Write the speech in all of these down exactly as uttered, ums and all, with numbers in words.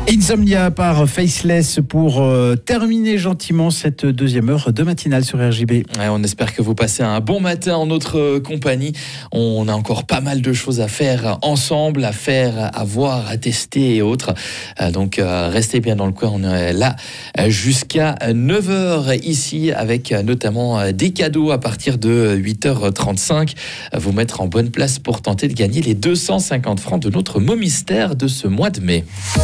Insomnia par Faceless pour euh, terminer gentiment cette deuxième heure de matinale sur R J B. Ouais, on espère que vous passez un bon matin en notre euh, compagnie. On a encore pas mal de choses à faire ensemble, à faire, à voir, à tester et autres. Euh, donc euh, restez bien dans le coin, on est là jusqu'à neuf heures ici avec euh, notamment euh, des cadeaux à partir de huit heures trente-cinq. Euh, vous mettre en bonne place pour tenter de gagner les deux cent cinquante francs de notre mot mystère de ce mois de mai.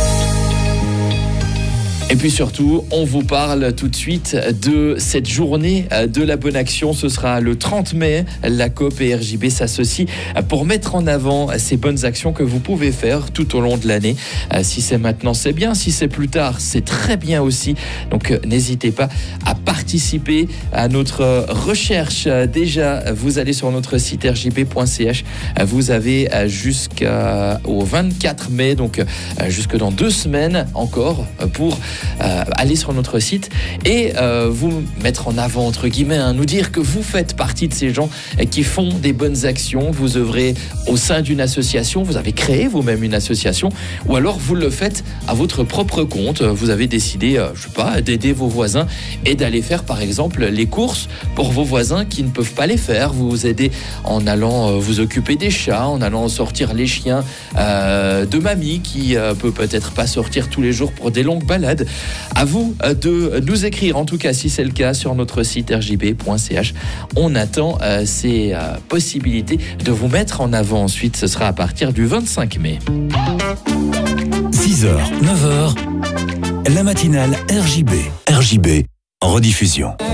Et puis surtout, on vous parle tout de suite de cette journée de la bonne action. Ce sera le trente mai. La Coop et R J B s'associent pour mettre en avant ces bonnes actions que vous pouvez faire tout au long de l'année. Si c'est maintenant, c'est bien. Si c'est plus tard, c'est très bien aussi. Donc n'hésitez pas à participer à notre recherche. Déjà, vous allez sur notre site r j b point c h. Vous avez jusqu'au vingt-quatre mai, donc jusque dans deux semaines encore, pour Euh, aller sur notre site et euh, vous mettre en avant, entre guillemets, hein, nous dire que vous faites partie de ces gens qui font des bonnes actions. Vous œuvrez au sein d'une association, vous avez créé vous-même une association, ou alors vous le faites à votre propre compte. Vous avez décidé, euh, je sais pas, d'aider vos voisins et d'aller faire par exemple les courses pour vos voisins qui ne peuvent pas les faire. Vous vous aidez en allant euh, vous occuper des chats, en allant sortir les chiens euh, de mamie qui euh, peut peut-être pas sortir tous les jours pour des longues balades. À vous de nous écrire, en tout cas si c'est le cas, sur notre site r j b point c h. On attend euh, ces euh, possibilités de vous mettre en avant. Ensuite, ce sera à partir du vingt-cinq mai. six heures, neuf heures, la matinale R J B. R J B en rediffusion.